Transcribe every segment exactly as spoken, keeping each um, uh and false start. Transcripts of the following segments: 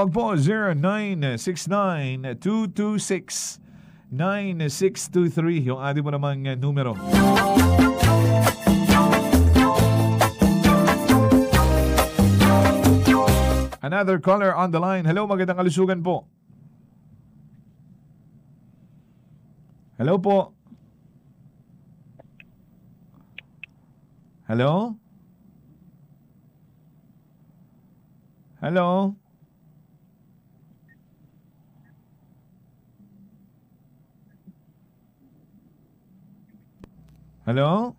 Tawag po zero nine six nine two two six nine six two three yung ating mo namang uh, numero. Another caller on the line. Hello, magandang kalusugan po. Hello po. Hello? Hello? Hello?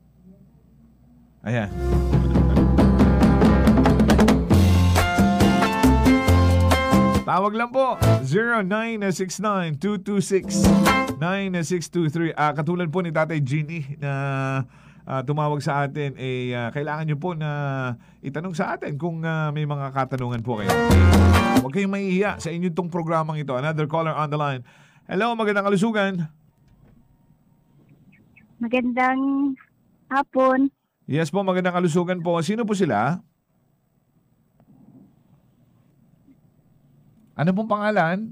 Ayan. Tawag lang po zero nine six nine two two six nine six two three. Ah, katulad po ni Tatay Jeannie na uh, tumawag sa atin, eh uh, kailangan niyo po na itanong sa atin kung uh, may mga katanungan po kayo. Huwag kayong mahihiya sa inyong tong programang ito. Another caller on the line. Hello, magandang kalusugan. Magandang hapon. Yes po, magandang kalusugan po. Sino po sila? Ano pong pangalan?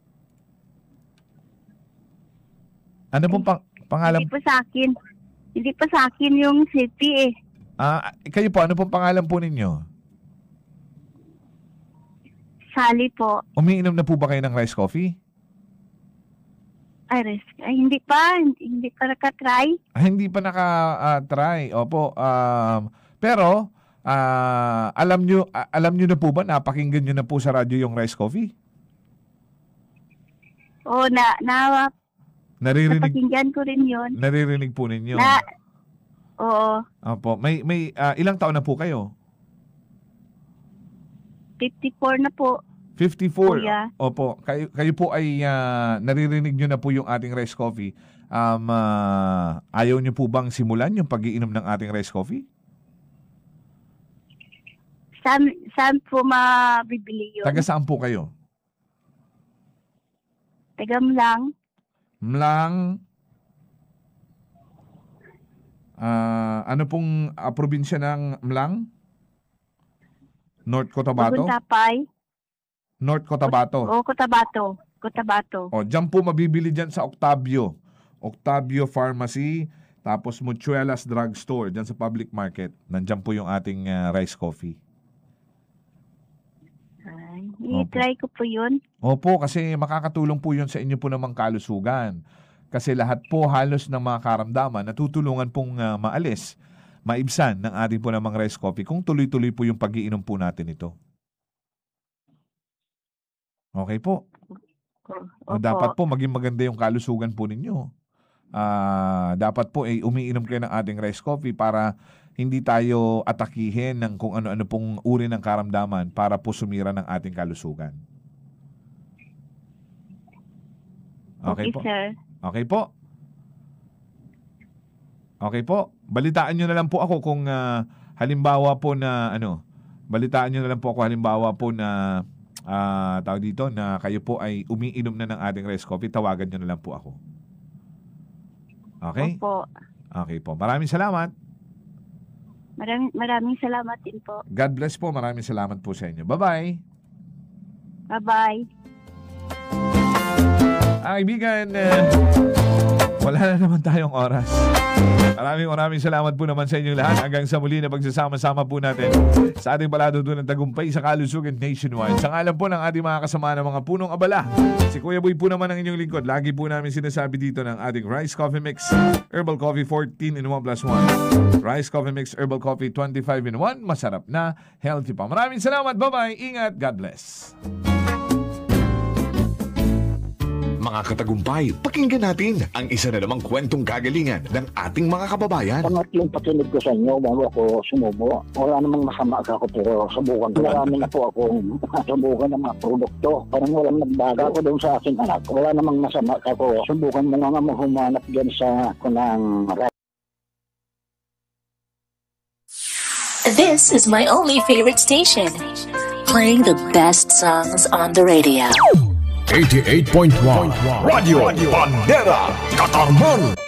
Ano pong pang pangalan? Hindi pa sa akin. Hindi pa sa akin yung city eh. Ah, kayo po, ano pong pangalan po ninyo? Sally po. Umiinom na po ba kayo ng rice coffee? Ay, res- ay hindi pa. Hindi, hindi pa nakatry. Ah, hindi pa naka-try. Opo. Um, pero, uh, alam nyo, uh, alam nyo na po ba, napakinggan nyo na po sa radyo yung rice coffee? Oo, na, na, Naririnig, napakinggan ko rin yun. naririnig po ninyo. Na, oo, Opo. May, may uh, ilang taon na po kayo? fifty-four na po. fifty-four. Kuya. Opo. Kayo, kayo po ay uh, naririnig nyo na po yung ating rice coffee. Um, uh, ayaw nyo po bang simulan yung pag-iinom ng ating rice coffee? Saan, saan po mabibili yun? Taga saan po kayo? Tagam lang. Mlang. Uh, ano pong uh, probinsya ng Mlang? North Cotabato? Maguntapay. North Cotabato. Oo, Cotabato. Cotabato. O, dyan po mabibili dyan sa Octavio. Octavio Pharmacy, tapos Mutuelas Drugstore, dyan sa public market. Nandyan po yung ating uh, rice coffee. Ay, i-try ko po yun. Opo, kasi makakatulong po yun sa inyo po namang kalusugan. Kasi lahat po halos ng mga karamdaman natutulungan pong uh, maalis, maibsan ng ating po namang rice coffee kung tuloy-tuloy po yung pag-iinom po natin ito. Okay po. O, dapat po maging maganda yung kalusugan po ninyo. Uh, dapat po ay eh, umiinom kayo ng ating rice coffee para hindi tayo atakihin ng kung ano-ano pong uri ng karamdaman para po sumira ng ating kalusugan. Okay, Okay, po. sir. Okay po. Okay po. Balitaan nyo na lang po ako kung uh, halimbawa po na ano, balitaan nyo na lang po ako halimbawa po na uh, tawag dito na kayo po ay umiinom na ng ating rice coffee, tawagan nyo na lang po ako. Okay? Opo. Okay po. Maraming salamat. Maraming, maraming salamat din po. God bless po. Maraming salamat po sa inyo. Bye-bye. Bye-bye. Ah, kaibigan, uh, wala na naman tayong oras. Maraming maraming salamat po naman sa inyong lahat. Hanggang sa muli na pagsasama-sama po natin sa ating palatuntunan ng tagumpay sa kalusugan nationwide. Sa ngalan po ng ating mga kasama ng mga punong abala, si Kuya Boy po naman ang inyong lingkod. Lagi po namin sinasabi dito ng ating Rice Coffee Mix Herbal Coffee fourteen in one plus one. Rice Coffee Mix Herbal Coffee twenty-five in one. Masarap na, healthy pa. Maraming salamat. Bye-bye. Ingat. God bless. Mga katagumpay, pakinggan natin ang isa na namang kwentong kagalingan ng ating mga kababayan. Pangatlong pakinig ko sa inyo bago ako sumubo. Wala namang masama ako pero subukan ko. Marami na po akong subukan ng mga produkto. Parang walang nagbaga ako doon sa aking anak. Wala namang masama ako. Subukan mo nga mahumanap dyan sa kunang. This is my only favorite station, playing the best songs on the radio. eighty-eight point one Radio Bandera Katarman.